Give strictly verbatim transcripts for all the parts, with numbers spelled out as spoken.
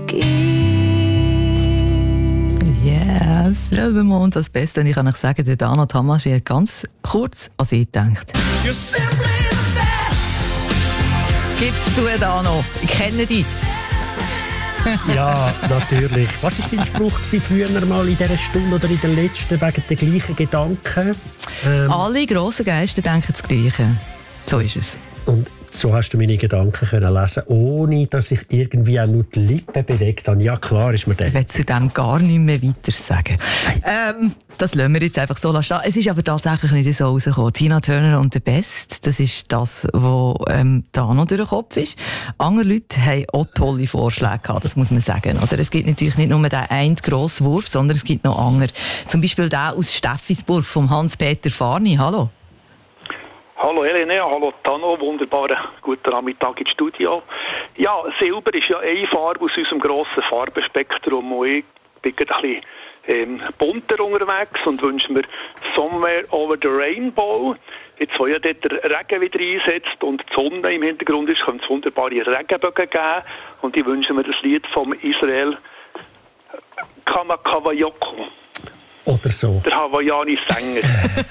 Yes, selber Mond, das Beste. Und ich kann euch sagen, der Dano Tamasi hat ganz kurz an sie gedacht. Gib's zu, Dano. Ich kenne dich. Ja, natürlich. Was war dein Spruch früher mal in dieser Stunde oder in der letzten wegen der gleichen Gedanken? Ähm, Alle grossen Geister denken das Gleiche. So ist es. Und so hast du meine Gedanken können lesen, ohne dass ich irgendwie auch nur die Lippen bewegt habe. Ja, klar ist mir das. Ich will zu dem gar nicht mehr weiter sagen. Ähm, das lassen wir jetzt einfach so stehen. Es ist aber tatsächlich nicht so rausgekommen. Tina Turner und «The Best», das ist das, was ähm, da noch durch den Kopf ist. Andere Leute haben auch tolle Vorschläge gehabt, das muss man sagen. Oder es gibt natürlich nicht nur den einen grossen Wurf, sondern es gibt noch andere. Zum Beispiel der aus Steffisburg, vom Hans-Peter Farni. Hallo. Hallo Helene, hallo Tano, wunderbaren guten Nachmittag ins Studio. Ja, Silber ist ja eine Farbe aus unserem grossen Farbenspektrum und ich bin ein bisschen ähm, bunter unterwegs und wünsche mir «Somewhere over the Rainbow». Jetzt, wo ja dort der Regen wieder einsetzt und die Sonne im Hintergrund ist, kann es wunderbare Regenbögen geben und ich wünsche mir das Lied vom Israel «Kamakawayoko». Oder so. Der Hawaiiani-Sänger.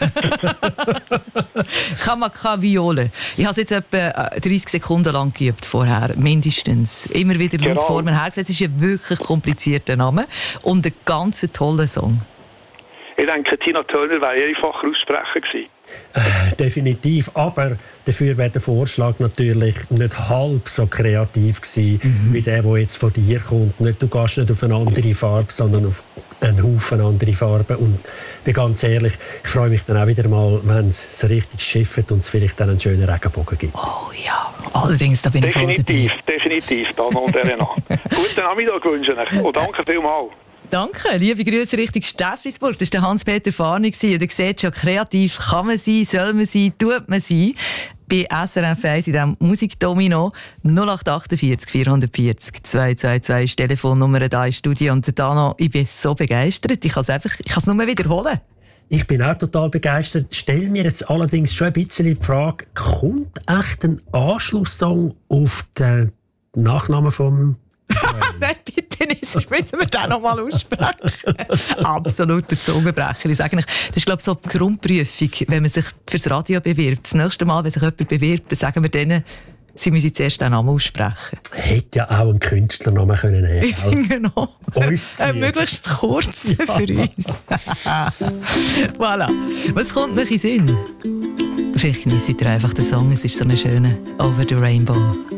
Kamakaviole. Ich habe es jetzt etwa dreißig Sekunden lang geübt vorher, mindestens. Immer wieder laut Genau. vor mir hergesetzt. Es ist ein wirklich komplizierter Name und ein ganz toller Song. Ich denke, Tina Turner wäre einfacher aussprechen gewesen. Äh, definitiv, aber dafür wäre der Vorschlag natürlich nicht halb so kreativ gewesen, mhm. wie der, der jetzt von dir kommt. Nicht, du gehst nicht auf eine andere Farbe, sondern auf einen Haufen andere Farben. Und ich bin ganz ehrlich, ich freue mich dann auch wieder mal, wenn es so richtig schifft und es vielleicht dann einen schönen Regenbogen gibt. Oh ja, allerdings, da bin ich voll dabei. Definitiv, definitiv, Dana und Elena. Guten Nachmittag wünsche ich euch und danke vielmals. Danke, liebe Grüße Richtung Steffisburg. Das war der Hans-Peter Farni. Und ihr seht schon, kreativ kann man sein, soll man sein, tut man sein. Bei S R F eins in diesem Musikdomino null acht achtundvierzig vierhundertvierzig zweihundertzweiundzwanzig ist die Telefonnummer hier im Studio. Und Dano, ich bin so begeistert. Ich kann es einfach, ich kann es nur wiederholen. Ich bin auch total begeistert. Stell mir jetzt allerdings schon ein bisschen die Frage, kommt echt ein Anschlusssong auf den Nachnamen vom Nein, bitte nicht, sonst müssen wir den noch mal aussprechen. Absoluter Zungenbrecher. Ich sage nicht, das ist, glaube ich, so die Grundprüfung, wenn man sich fürs Radio bewirbt. Das nächste Mal, wenn sich jemand bewirbt, dann sagen wir denen, sie müssen zuerst den Namen aussprechen. Hätte ja auch einen Künstlernamen können nehmen. Genau. Uns äh, möglichst kurz ja. für uns. Voilà. Was kommt noch in den Sinn? Vielleicht genießt ihr einfach den Song, es ist so ein schöner «Over the Rainbow».